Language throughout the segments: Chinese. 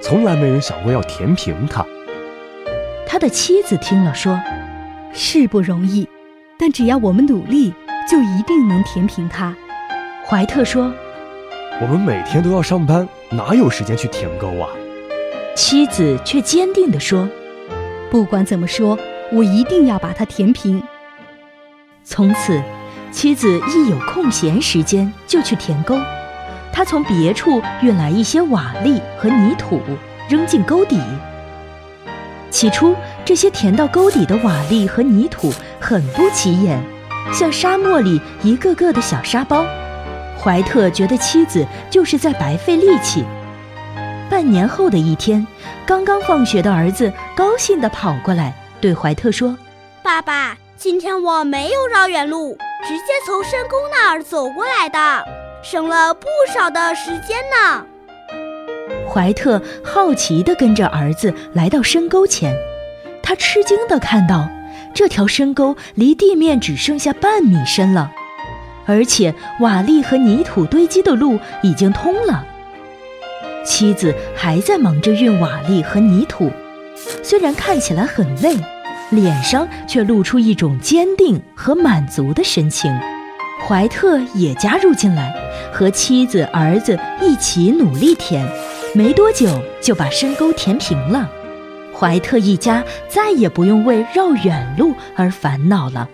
从来没人想过要填平它。 他的妻子听了说， 是不容易，但只要我们努力，就一定能填平它。 怀特说， 我们每天都要上班，哪有时间去填沟啊？ 妻子却坚定地说， 不管怎么说，我一定要把它填平。 从此，妻子一有空闲时间就去填沟。他从别处运来一些瓦砾和泥土，扔进沟底。起初，这些填到沟底的瓦砾和泥土很不起眼，像沙漠里一个个的小沙包。怀特觉得妻子就是在白费力气。半年后的一天，刚刚放学的儿子高兴地跑过来，对怀特说， 爸爸，今天我没有绕远路，直接从深沟那儿走过来的，省了不少的时间呢。 怀特好奇地跟着儿子来到深沟前，他吃惊地看到这条深沟离地面只剩下半米深了，而且瓦砾和泥土堆积的路已经通了。妻子还在忙着运瓦砾和泥土，虽然看起来很累，脸上却露出一种坚定和满足的神情。怀特也加入进来，和妻子、儿子一起努力填，没多久就把深沟填平了。怀特一家再也不用为绕远路而烦恼了。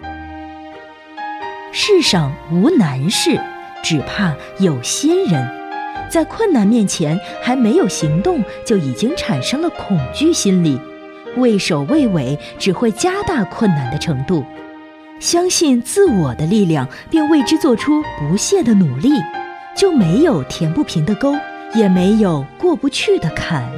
世上无难事，只怕有心人。在困难面前还没有行动，就已经产生了恐惧心理，畏首畏尾只会加大困难的程度。相信自我的力量，并为之做出不懈的努力，就没有填不平的沟，也没有过不去的坎。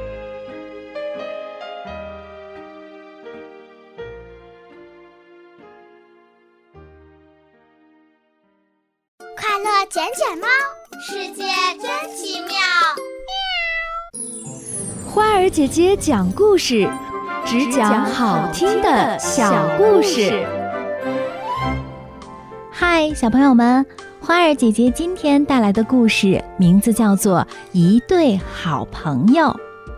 快乐捡捡猫，世界真奇妙。 花儿姐姐讲故事，只讲好听的小故事。 嗨，小朋友们，花儿姐姐今天带来的故事名字叫做《一对好朋友》。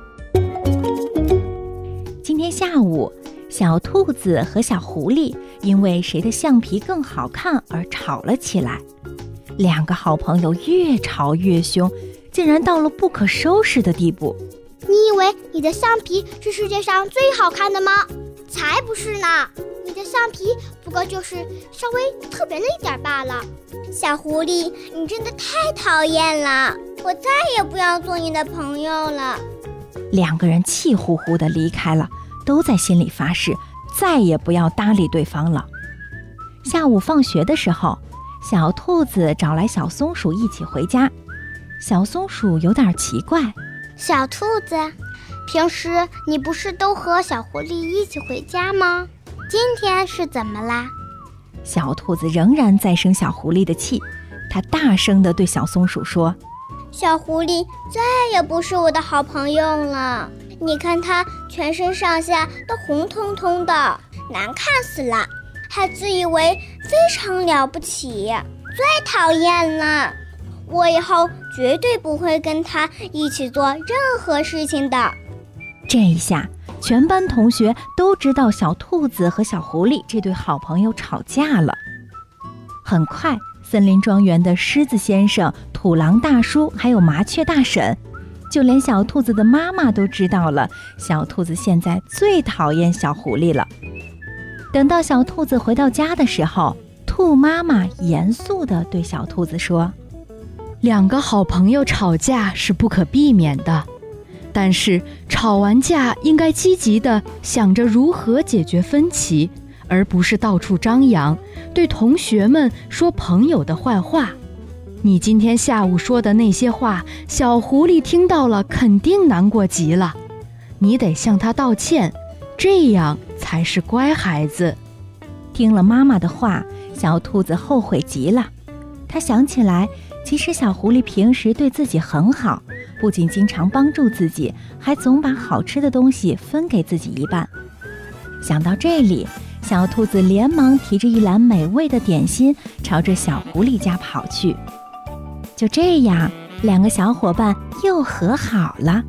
今天下午，小兔子和小狐狸因为谁的橡皮更好看而吵了起来。两个好朋友越吵越凶，竟然到了不可收拾的地步。 你以为你的橡皮是世界上最好看的吗？才不是呢，你的橡皮不过就是稍微特别了一点罢了。小狐狸，你真的太讨厌了，我再也不要做你的朋友了。 两个人气呼呼地离开了，都在心里发誓再也不要搭理对方了。下午放学的时候，小兔子找来小松鼠一起回家。小松鼠有点奇怪， 小兔子，平时你不是都和小狐狸一起回家吗？今天是怎么啦？ 小兔子仍然在生小狐狸的气，它大声地对小松鼠说， 小狐狸再也不是我的好朋友了，你看它全身上下都红彤彤的，难看死了，还自以为非常了不起，最讨厌了。我以后绝对不会跟他一起做任何事情的。 这一下，全班同学都知道小兔子和小狐狸这对好朋友吵架了。很快，森林庄园的狮子先生、土狼大叔还有麻雀大婶，就连小兔子的妈妈都知道了，小兔子现在最讨厌小狐狸了。等到小兔子回到家的时候，兔妈妈严肃地对小兔子说， 两个好朋友吵架是不可避免的，但是吵完架应该积极地想着如何解决分歧，而不是到处张扬，对同学们说朋友的坏话。你今天下午说的那些话，小狐狸听到了肯定难过极了，你得向他道歉，这样才是乖孩子。 听了妈妈的话，小兔子后悔极了。他想起来，其实小狐狸平时对自己很好，不仅经常帮助自己，还总把好吃的东西分给自己一半。想到这里，小兔子连忙提着一篮美味的点心朝着小狐狸家跑去。就这样，两个小伙伴又和好了。